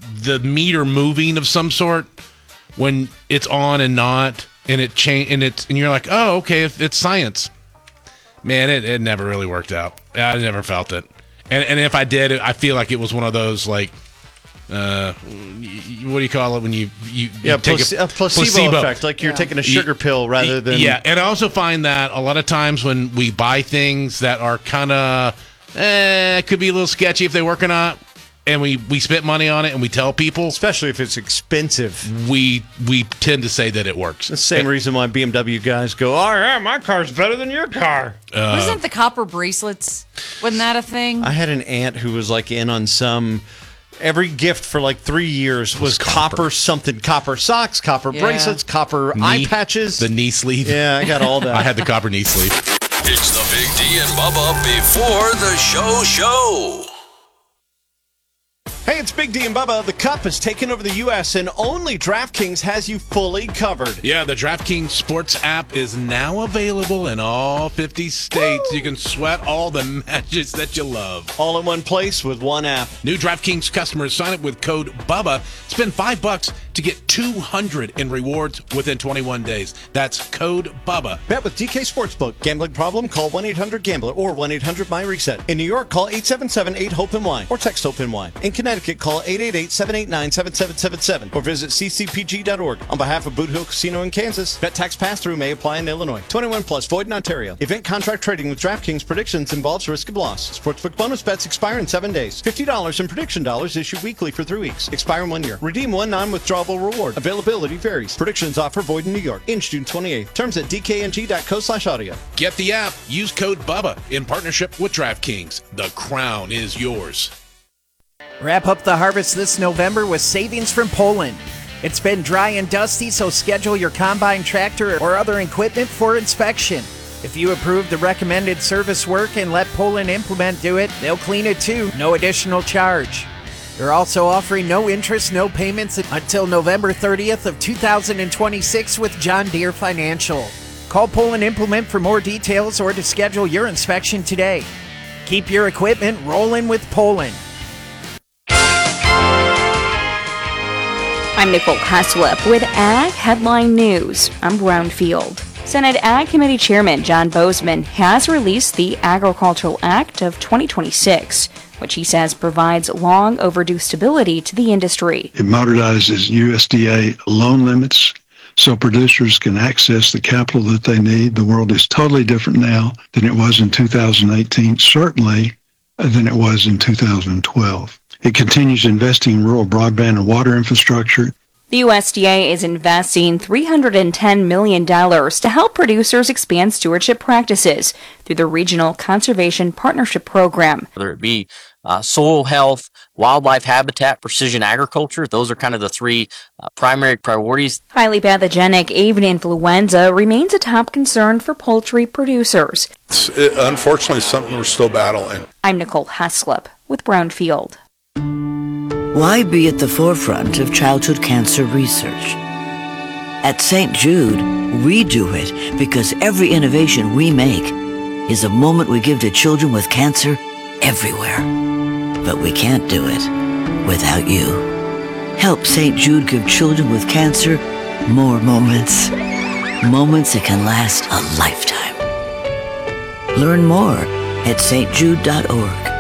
the meter moving of some sort when it's on and not, and and you're like, oh, okay, if it's science. Man, it never really worked out. I never felt it. And if I did, I feel like it was one of those, like, what do you call it when you take a placebo effect, like you're taking a sugar pill rather than... Yeah, and I also find that a lot of times when we buy things that are kind of, could be a little sketchy if they work or not, and we spent money on it and we tell people, especially if it's expensive, we tend to say that it works. The same reason why BMW guys go, oh yeah, my car's better than your car. Wasn't the copper bracelets, wasn't that a thing? I had an aunt who was like in on some, every gift for like 3 years was copper something, copper socks, copper bracelets, copper eye patches. The knee sleeve. Yeah, I got all that. I had the copper knee sleeve. It's the Big D and Bubba before the show. Hey, it's Big D and Bubba. The Cup has taken over the U.S. and only DraftKings has you fully covered. Yeah, the DraftKings Sports app is now available in all 50 states. Woo! You can sweat all the matches that you love. All in one place with one app. New DraftKings customers sign up with code BUBBA. Spend $5 to get $200 in rewards within 21 days. That's code BUBBA. Bet with DK Sportsbook. Gambling problem? Call 1-800-GAMBLER or 1-800-MY-RESET. In New York, call 877-8-HOPE-NY or text HOPE-NY. In Connecticut, call 888-789-7777 or visit ccpg.org. On behalf of Boot Hill Casino in Kansas, bet tax pass-through may apply in Illinois. 21 plus, void in Ontario. Event contract trading with DraftKings predictions involves risk of loss. Sportsbook bonus bets expire in 7 days. $50 in prediction dollars issued weekly for 3 weeks. Expire in 1 year. Redeem one non-withdrawable reward. Availability varies. Predictions offer void in New York. Ends June 28th. Terms at dkng.co/audio. Get the app. Use code BUBBA in partnership with DraftKings. The crown is yours. Wrap up the harvest this November with savings from Poland. It's been dry and dusty, so schedule your combine, tractor, or other equipment for inspection. If you approve the recommended service work and let Poland Implement do it, they'll clean it too, no additional charge. They're also offering no interest, no payments until November 30th of 2026 with John Deere Financial. Call Poland Implement for more details or to schedule your inspection today. Keep your equipment rolling with Poland. I'm Nicole Haslip with Ag Headline News. I'm Brownfield. Senate Ag Committee Chairman John Bozeman has released the Agricultural Act of 2026, which he says provides long overdue stability to the industry. It modernizes USDA loan limits so producers can access the capital that they need. The world is totally different now than it was in 2018, certainly than it was in 2012. It continues investing in rural broadband and water infrastructure. The USDA is investing $310 million to help producers expand stewardship practices through the Regional Conservation Partnership Program. Whether it be soil health, wildlife habitat, precision agriculture, those are kind of the three primary priorities. Highly pathogenic avian influenza remains a top concern for poultry producers. It's unfortunately something we're still battling. I'm Nicole Haslip with Brownfield. Why be at the forefront of childhood cancer research? At St. Jude, we do it because every innovation we make is a moment we give to children with cancer everywhere. But we can't do it without you. Help St. Jude give children with cancer more moments. Moments that can last a lifetime. Learn more at stjude.org.